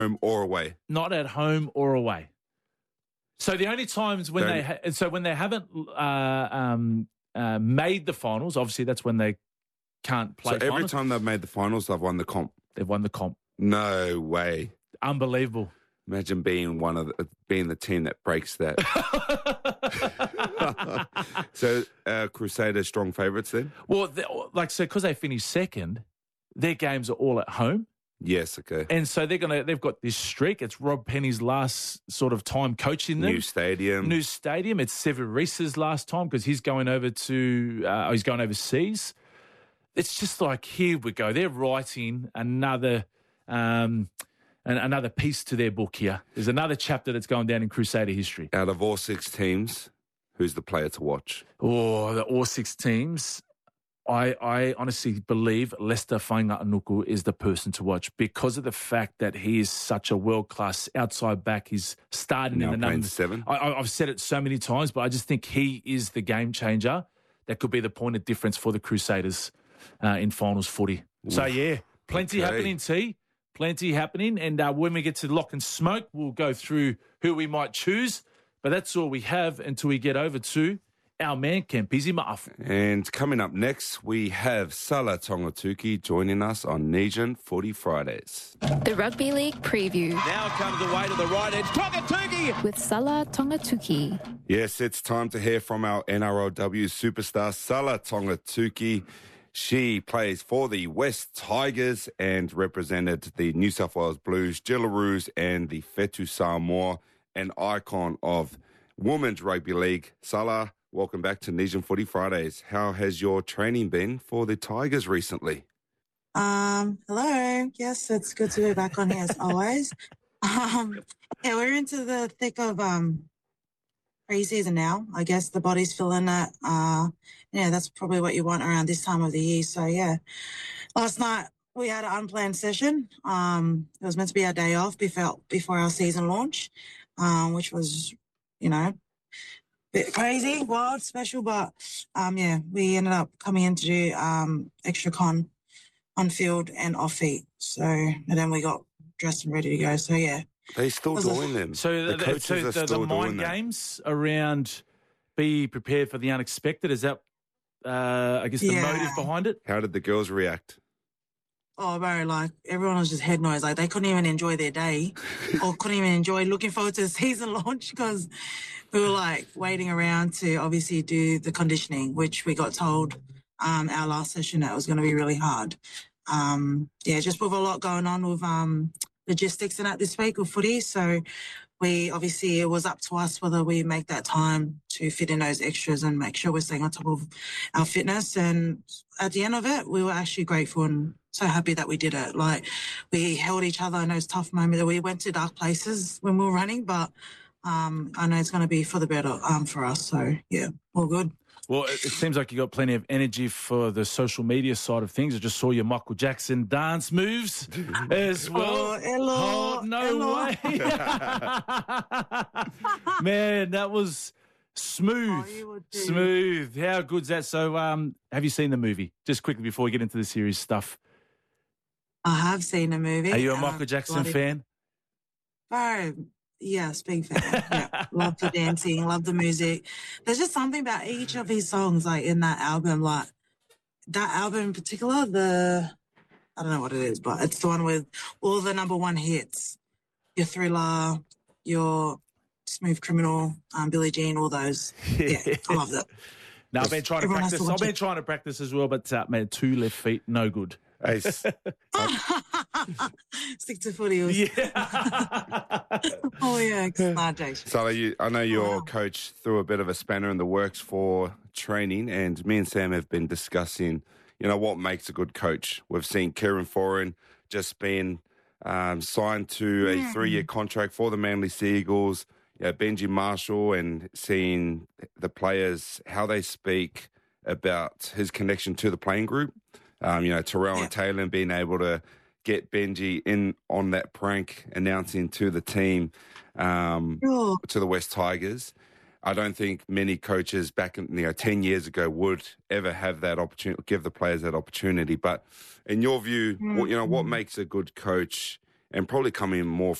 home or away. Not at home or away. So the only times when when they haven't made the finals, obviously that's when they can't play. So every time they've made the finals, they've won the comp. They've won the comp. No way. Unbelievable. Imagine being being the team that breaks that. So Crusaders strong favourites then? Well, because they finished second, their games are all at home. Yes, okay. And so they've got this streak. It's Rob Penny's last sort of time coaching them. New stadium. It's Severice's last time because he's going over he's going overseas. It's just like, here we go. They're writing another piece to their book here. There's another chapter that's going down in Crusader history. Out of all 6 teams, who's the player to watch? Oh, all 6 teams. I honestly believe Lester Fainga'anuku is the person to watch because of the fact that he is such a world-class outside back. He's starting now in the playing numbers. 7. I've said it so many times, but I just think he is the game changer that could be the point of difference for the Crusaders in finals footy. Oof. So, yeah, plenty happening, T. Plenty happening. And when we get to lock and smoke, we'll go through who we might choose. But that's all we have until we get over to our man, Kempisi Ma'afu. And coming up next, we have Salah Tongatuki joining us on Nesian Footy Fridays. The Rugby League Preview. Now comes away to the right edge. Tongatuki! With Salah Tongatuki. Yes, it's time to hear from our NRLW superstar, Salah Tongatuki. She plays for the West Tigers and represented the New South Wales Blues, Jillaroos and the Whetu Samoa, an icon of women's rugby league. Salah, welcome back to Nesian Footy Fridays. How has your training been for the Tigers recently? Hello. Yes, it's good to be back on here as always. We're into the thick of pre-season now. I guess the body's feeling it. That's probably what you want around this time of the year. So, yeah. Last night we had an unplanned session. It was meant to be our day off before our season launch, which was, bit crazy, wild, special, but we ended up coming in to do extra con on field and off feet. So, and then we got dressed and ready to go. So, yeah. They're still doing them. So the coaches are still the mind doing that. games around be prepared for the unexpected, is that, I guess, the motive behind it? How did the girls react? Oh, bro, everyone was just head noise. They couldn't even enjoy their day or couldn't even enjoy looking forward to the season launch because we were, waiting around to obviously do the conditioning, which we got told our last session that it was going to be really hard. Just with a lot going on with logistics and that this week with footy. So it was up to us whether we make that time to fit in those extras and make sure we're staying on top of our fitness. And at the end of it, we were actually grateful and so happy that we did it. We held each other in those tough moments. We went to dark places when we were running, but I know it's going to be for the better for us. So, yeah, all good. Well, it seems like you got plenty of energy for the social media side of things. I just saw your Michael Jackson dance moves as well. Oh, hello. Oh, no way. Man, that was smooth. Smooth. How good's that? So, have you seen the movie? Just quickly before we get into the serious stuff. I have seen the movie. Are you a Michael Jackson fan? Yes, big fan. Yeah. Love the dancing, love the music. There's just something about each of his songs, in that album. That album in particular, I don't know what it is, but it's the one with all the number one hits. Your Thriller, your Smooth Criminal, Billie Jean, all those. Yeah, I love that. No, I've been trying to practice. I've been trying to practice as well, but man, 2 left feet, no good. Hey, Stick to footy. Yeah. Oh, yeah. So I know your coach threw a bit of a spanner in the works for training, and me and Sam have been discussing, what makes a good coach. We've seen Kieran Foran just been signed to a 3-year contract for the Manly Sea Eagles. Benji Marshall, and seeing the players, how they speak about his connection to the playing group. Terrell and Taylor being able to get Benji in on that prank, announcing to the team, to the West Tigers. I don't think many coaches back in 10 years ago would ever have that opportunity, give the players that opportunity. But in your view, what makes a good coach and probably come in more